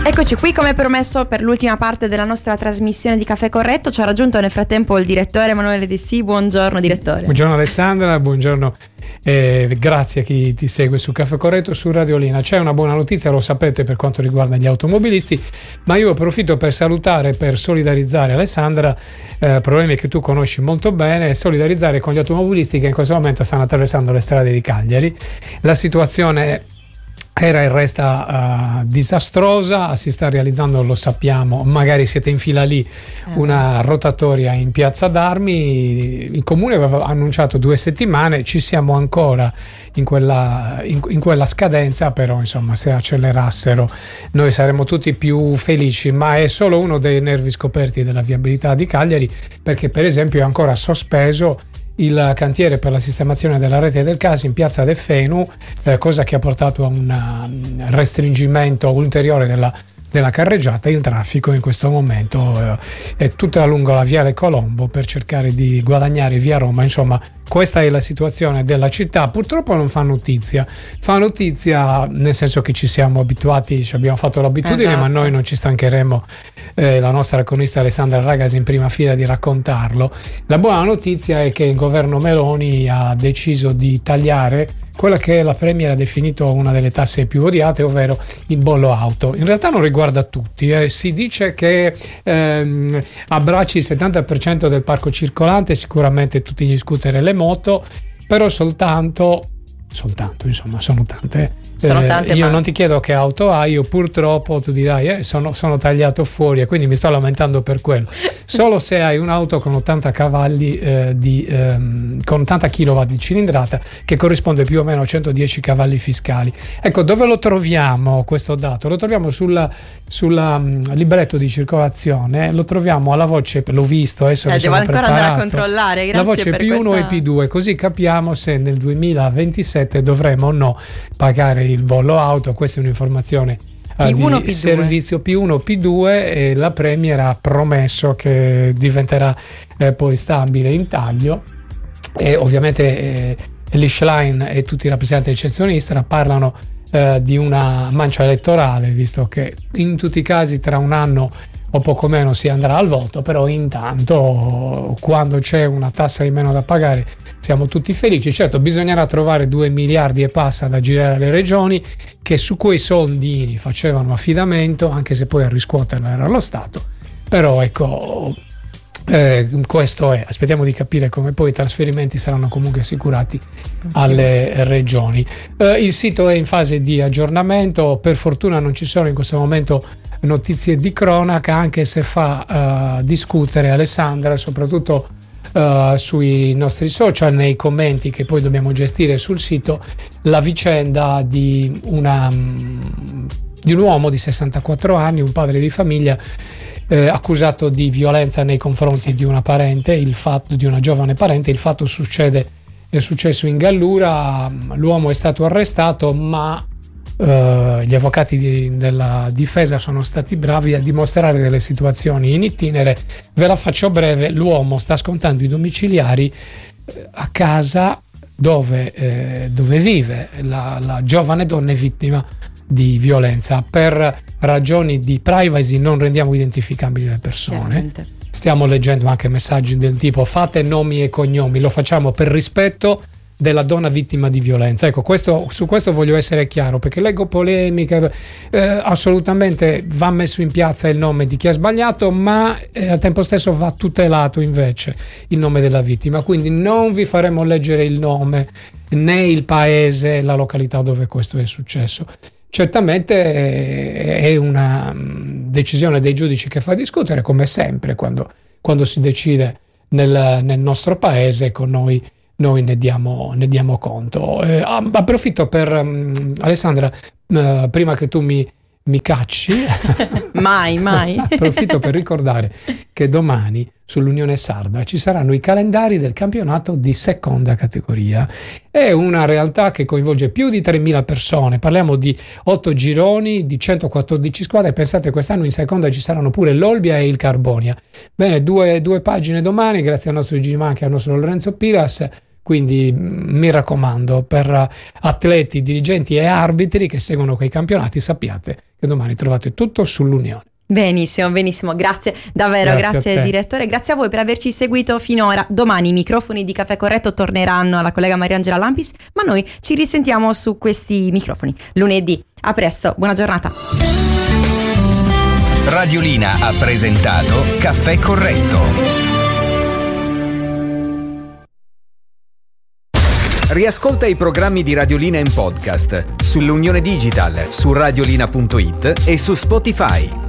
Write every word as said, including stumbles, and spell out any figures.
Eccoci qui, come promesso, per l'ultima parte della nostra trasmissione di Caffè Corretto. Ci ha raggiunto nel frattempo il direttore Emanuele De Sì. Buongiorno direttore. Buongiorno Alessandra, buongiorno, eh, grazie a chi ti segue su Caffè Corretto su Radiolina. C'è una buona notizia, lo sapete, per quanto riguarda gli automobilisti, ma io approfitto per salutare, per solidarizzare Alessandra, eh, problemi che tu conosci molto bene, e solidarizzare con gli automobilisti che in questo momento stanno attraversando le strade di Cagliari. La situazione era e resta uh, disastrosa, si sta realizzando, lo sappiamo, magari siete in fila lì, una rotatoria in Piazza d'Armi. Il comune aveva annunciato due settimane, ci siamo ancora in quella, in, in quella scadenza, però insomma se accelerassero noi saremmo tutti più felici, ma è solo uno dei nervi scoperti della viabilità di Cagliari, perché per esempio è ancora sospeso il cantiere per la sistemazione della rete del gas in piazza De Fenu, eh, cosa che ha portato a un restringimento ulteriore della, della carreggiata. Il traffico in questo momento eh, è tutta lungo la viale Colombo per cercare di guadagnare via Roma. Insomma, questa è la situazione della città. Purtroppo non fa notizia, fa notizia nel senso che ci siamo abituati, ci abbiamo fatto l'abitudine, esatto. Ma noi non ci stancheremo, eh, la nostra cronista Alessandra Ragasi in prima fila, di raccontarlo. La buona notizia è che il governo Meloni ha deciso di tagliare quella che la Premier ha definito una delle tasse più odiate, ovvero il bollo auto. In realtà non riguarda tutti, eh. Si dice che ehm, abbracci il settanta per cento del parco circolante, sicuramente tutti gli scooter e le moto, però soltanto soltanto insomma sono tante, sono eh, tante io ma... non ti chiedo che auto hai, io purtroppo tu dirai eh, sono, sono tagliato fuori e quindi mi sto lamentando per quello. Solo se hai un'auto con ottanta cavalli eh, di ehm, con ottanta chilowatt di cilindrata, che corrisponde più o meno a centodieci cavalli fiscali. Ecco, dove lo troviamo questo dato? Lo troviamo sulla, sulla um, libretto di circolazione, lo troviamo alla voce, l'ho visto adesso, eh, devo ancora preparato, andare a controllare, grazie, la voce per P uno questa... e P due, così capiamo se nel duemilaventisette dovremo o no pagare il bollo auto. Questa è un'informazione P uno, di servizio P uno P due, e la Premier ha promesso che diventerà eh, poi stabile in taglio, e ovviamente eh, Lischlein e tutti i rappresentanti del centro-sinistra parlano eh, di una mancia elettorale, visto che in tutti i casi tra un anno o poco meno si andrà al voto, però intanto quando c'è una tassa di meno da pagare siamo tutti felici. Certo, bisognerà trovare due miliardi e passa da girare alle regioni, che su quei soldini facevano affidamento, anche se poi a riscuoterlo era lo Stato. Però ecco, eh, questo è, aspettiamo di capire come poi i trasferimenti saranno comunque assicurati alle regioni. Eh, il sito è in fase di aggiornamento, per fortuna non ci sono in questo momento notizie di cronaca, anche se fa uh, discutere, Alessandra, soprattutto uh, sui nostri social, nei commenti che poi dobbiamo gestire sul sito, la vicenda di, una, di un uomo di sessantaquattro anni, un padre di famiglia, eh, accusato di violenza nei confronti sì. di una parente, il fatto di una giovane parente. Il fatto succede, è successo in Gallura, l'uomo è stato arrestato, ma Uh, gli avvocati di, della difesa sono stati bravi a dimostrare delle situazioni in itinere. Ve la faccio breve: l'uomo sta scontando i domiciliari uh, a casa dove, eh, dove vive la, la giovane donna è vittima di violenza. Per ragioni di privacy non rendiamo identificabili le persone. Chiaramente. Stiamo leggendo anche messaggi del tipo fate nomi e cognomi, lo facciamo per rispetto della donna vittima di violenza. Ecco, questo, su questo voglio essere chiaro, perché leggo polemiche, eh, assolutamente va messo in piazza il nome di chi ha sbagliato, ma eh, al tempo stesso va tutelato invece il nome della vittima, quindi non vi faremo leggere il nome né il paese, la località dove questo è successo. Certamente è una decisione dei giudici che fa discutere, come sempre quando, quando si decide nel, nel nostro paese, con noi noi ne diamo, ne diamo conto. Eh, approfitto per um, Alessandra, uh, prima che tu mi, mi cacci mai mai approfitto per ricordare che domani sull'Unione Sarda ci saranno i calendari del campionato di seconda categoria. È una realtà che coinvolge più di tremila persone, parliamo di otto gironi di centoquattordici squadre. Pensate, quest'anno in seconda ci saranno pure l'Olbia e il Carbonia. Bene, due, due pagine domani, grazie al nostro Gigi Manchi e al nostro Lorenzo Piras. Quindi mi raccomando, per atleti, dirigenti e arbitri che seguono quei campionati, sappiate che domani trovate tutto sull'Unione. Benissimo, benissimo, grazie davvero, grazie, grazie direttore, grazie a voi per averci seguito finora. Domani i microfoni di Caffè Corretto torneranno alla collega Mariangela Lampis, ma noi ci risentiamo su questi microfoni lunedì. A presto, buona giornata. Radiolina ha presentato Caffè Corretto. Riascolta i programmi di Radiolina in podcast sull'Unione Digital, su radiolina punto it e su Spotify.